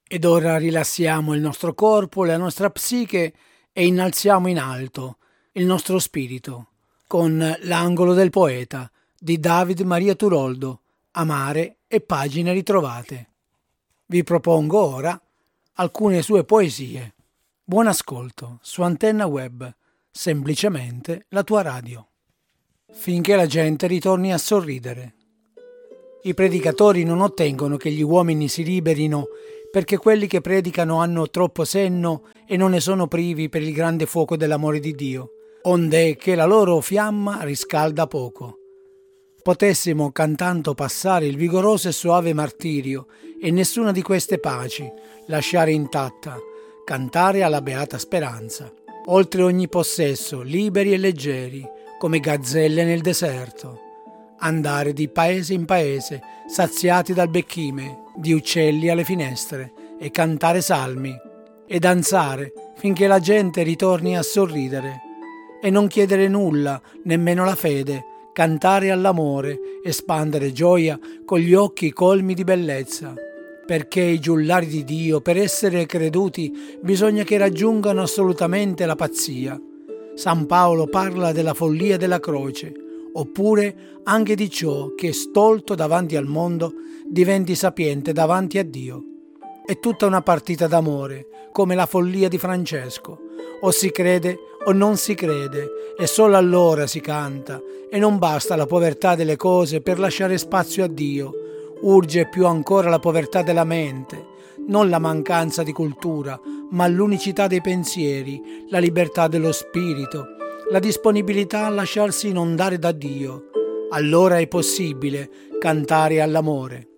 Ed ora rilassiamo il nostro corpo, la nostra psiche e innalziamo in alto il nostro spirito con l'angolo del poeta di David Maria Turoldo, Amare e pagine ritrovate. Vi propongo ora alcune sue poesie. Buon ascolto su Antenna Web, semplicemente la tua radio. Finché la gente ritorni a sorridere. I predicatori non ottengono che gli uomini si liberino perché quelli che predicano hanno troppo senno e non ne sono privi per il grande fuoco dell'amore di Dio, ond'è che la loro fiamma riscalda poco. Potessimo cantando passare il vigoroso e soave martirio e nessuna di queste paci lasciare intatta, cantare alla beata speranza. Oltre ogni possesso, liberi e leggeri, come gazzelle nel deserto, andare di paese in paese, saziati dal becchime di uccelli alle finestre, e cantare salmi, e danzare finché la gente ritorni a sorridere, e non chiedere nulla, nemmeno la fede, cantare all'amore, espandere gioia con gli occhi colmi di bellezza, perché i giullari di Dio, per essere creduti, bisogna che raggiungano assolutamente la pazzia. San Paolo parla della follia della croce, oppure anche di ciò che stolto davanti al mondo diventi sapiente davanti a Dio. È tutta una partita d'amore, come la follia di Francesco. O si crede o non si crede, e solo allora si canta, e non basta la povertà delle cose per lasciare spazio a Dio. Urge più ancora la povertà della mente, non la mancanza di cultura, ma l'unicità dei pensieri, la libertà dello spirito, la disponibilità a lasciarsi inondare da Dio. Allora è possibile cantare all'amore.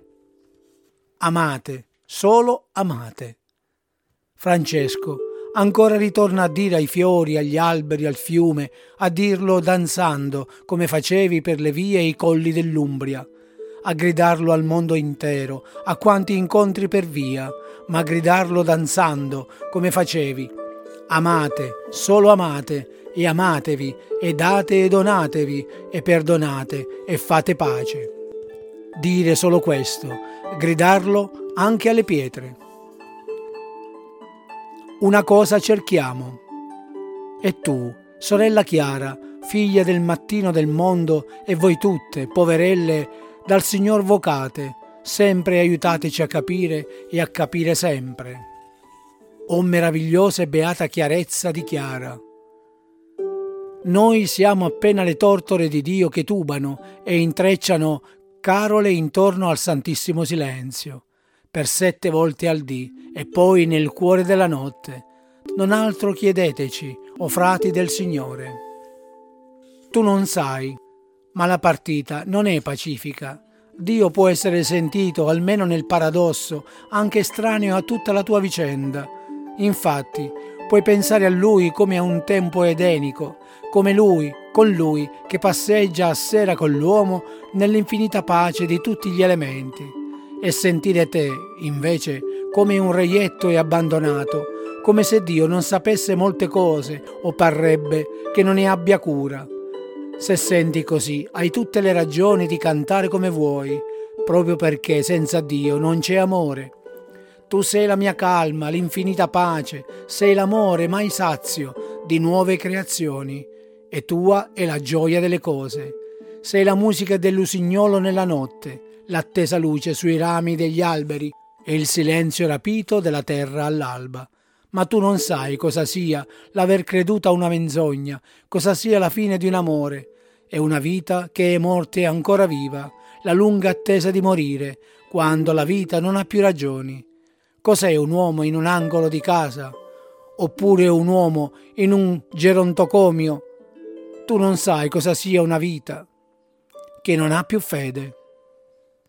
Amate, solo amate. Francesco ancora ritorna a dire ai fiori, agli alberi, al fiume, a dirlo danzando come facevi per le vie e i colli dell'Umbria, a gridarlo al mondo intero, a quanti incontri per via, ma a gridarlo danzando come facevi. Amate, solo amate, e amatevi, e date e donatevi, e perdonate, e fate pace. Dire solo questo, gridarlo anche alle pietre. Una cosa cerchiamo. E tu, sorella Chiara, figlia del mattino del mondo, e voi tutte, poverelle, dal Signor vocate, sempre aiutateci a capire e a capire sempre. O meravigliosa e beata chiarezza di Chiara! Noi siamo appena le tortore di Dio che tubano e intrecciano carole intorno al Santissimo Silenzio, per 7 volte al dì e poi nel cuore della notte. Non altro chiedeteci, o frati del Signore. Tu non sai, ma la partita non è pacifica. Dio può essere sentito, almeno nel paradosso, anche estraneo a tutta la tua vicenda. Infatti, puoi pensare a Lui come a un tempo edenico, come Lui, con Lui, che passeggia a sera con l'uomo nell'infinita pace di tutti gli elementi, e sentire te, invece, come un reietto e abbandonato, come se Dio non sapesse molte cose, o parrebbe che non ne abbia cura. Se senti così, hai tutte le ragioni di cantare come vuoi, proprio perché senza Dio non c'è amore. Tu sei la mia calma, l'infinita pace, sei l'amore mai sazio di nuove creazioni, e tua è la gioia delle cose. Sei la musica dell'usignolo nella notte, l'attesa luce sui rami degli alberi e il silenzio rapito della terra all'alba. Ma tu non sai cosa sia l'aver creduta una menzogna, cosa sia la fine di un amore. È una vita che è morta e ancora viva, la lunga attesa di morire, quando la vita non ha più ragioni. Cos'è un uomo in un angolo di casa? Oppure un uomo in un gerontocomio? Tu non sai cosa sia una vita che non ha più fede.